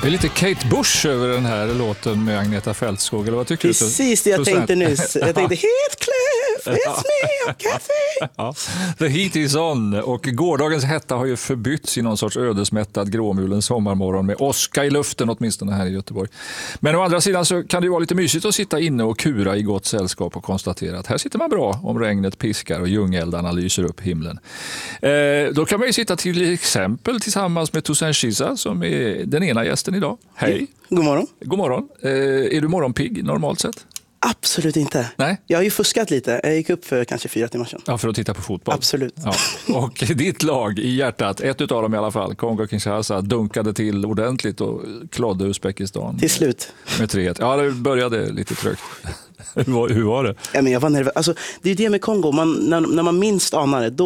Det är lite Kate Bush över den här låten med Agneta Fältskog, eller vad tycker du? Precis det jag tänkte nyss. Jag tänkte Heathcliff, it's me, Kathy. Ja. The heat is on, och gårdagens hetta har ju förbytts i någon sorts ödesmättad gråmulen sommarmorgon med åska i luften, åtminstone här i Göteborg. Men å andra sidan så kan det ju vara lite mysigt att sitta inne och kura i gott sällskap och konstatera att här sitter man bra om regnet piskar och ljungeldarna lyser upp himlen. Då kan man ju sitta till exempel tillsammans med Toussaint Chisa som är den ena gästen idag. Hej. God morgon. God morgon. Är du morgonpigg normalt sett? Absolut inte. Nej. Jag har ju fuskat lite. Jag gick upp för kanske 4 timmar sedan. Ja, för att titta på fotboll. Absolut. Ja. Och ditt lag i hjärtat, ett utav dem i alla fall, Kongo-Kinshasa, dunkade till ordentligt och klodde Uzbekistan. Till slut. Med 3-1. Ja, det började lite trögt. Hur var det? Ja, men jag var nervös. Alltså, det är det med Kongo. När man minst anar det,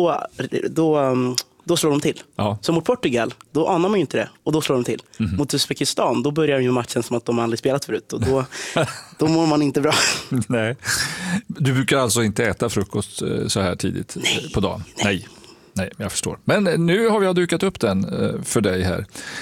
då slår de till. Ja. Så mot Portugal, då anar man ju inte det. Och då slår de till. Mot Uzbekistan, då börjar ju matchen som att de aldrig spelat förut. Och då mår man inte bra. Nej. Du brukar alltså inte äta frukost så här tidigt på dagen? Nej, jag förstår. Men nu har vi dukat upp den för dig här.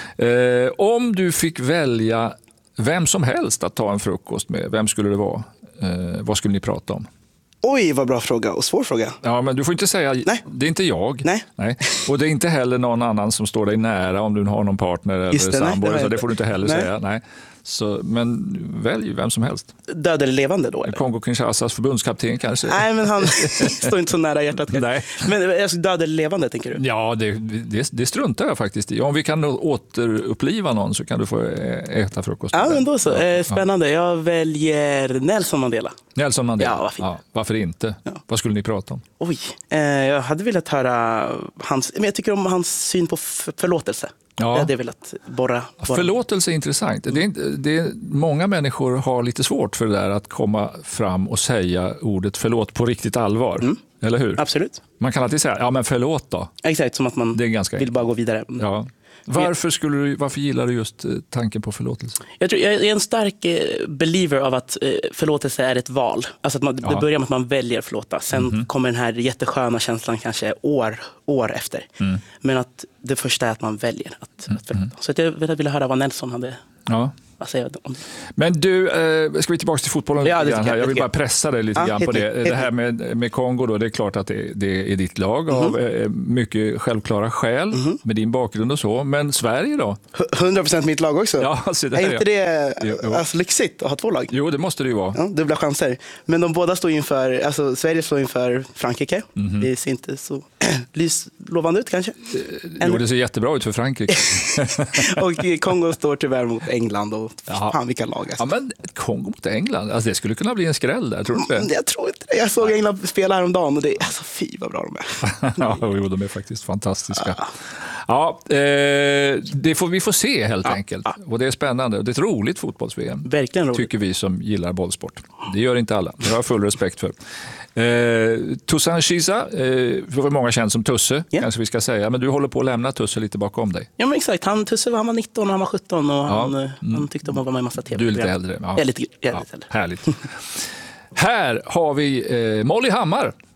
Om du fick välja vem som helst att ta en frukost med, vem skulle det vara? Vad skulle ni prata om? Oj, vad bra fråga och svår fråga. Ja, men du får inte säga, nej. Det är inte jag. Nej. Och det är inte heller någon annan som står dig nära om du har någon partner eller sambo. Så det får du inte heller säga. Nej. Så, men välj vem som helst. Död eller levande då? Eller? Kongo-Kinshasas förbundskapten kanske? Nej, men han står inte så nära hjärtat. Nej. Men alltså, död eller levande tänker du? Ja, det struntar jag faktiskt i. Om vi kan återuppliva någon så kan du få äta frukost. Ja, men då så. Spännande. Jag väljer Nelson Mandela. Nelson Mandela? Ja, vad fint. Ja, varför inte? Ja. Vad skulle ni prata om? Oj, jag hade velat höra men jag tycker om hans syn på förlåtelse. Ja. Jag hade velat borra. Förlåtelse är intressant. Många människor har lite svårt för det där att komma fram och säga ordet förlåt på riktigt allvar. Eller hur? Absolut. Man kan alltid säga, ja men förlåt då. Exakt, som att man vill bara gå vidare. Ja. Varför gillar du just tanken på förlåtelse? Jag är en stark believer av att förlåtelse är ett val. Alltså att det börjar med att man väljer förlåta. Sen kommer den här jättesköna känslan kanske år efter. Men att det första är att man väljer att förlåta. Så att jag ville höra vad Nelson hade... Ja. Men du, ska vi tillbaka till fotbollen lite grann här? Jag vill bara pressa dig lite grann på det. Det här med Kongo då, det är klart att det är ditt lag av mycket självklara skäl med din bakgrund och så. Men Sverige då? 100% mitt lag också. Ja, alltså är inte det alltså, lyxigt att ha 2 lag? Jo, det måste det ju vara. Ja, dubbla chanser. Men de båda står inför, alltså Sverige står inför Frankrike. Det ser inte så lovande ut kanske. Jo, det ser jättebra ut för Frankrike. Och Kongo står tyvärr mot England och fan vilka lag. Alltså. Ja, men Kongo mot England, alltså det skulle kunna bli en skräll där, tror du inte? Jag tror inte det. Jag såg England spela häromdagen och det är alltså fy vad bra de är. Ja, jo, de är faktiskt fantastiska. Ja, vi får se helt enkelt. Och det är spännande. Det är ett roligt fotbolls-VM. Verkligen roligt. Tycker vi som gillar bollsport. Det gör inte alla. Det har jag full respekt för. Toussaint Chisa, det var många känd som Tusse, kanske vi ska säga. Men du håller på att lämna Tusse lite bakom dig. Ja, men exakt. Tusse var 19 och han var 17 och han tyckte om att vara med i massa tv. Du är lite äldre. Ja. Jag är lite äldre. Härligt. Här har vi Molly Hammar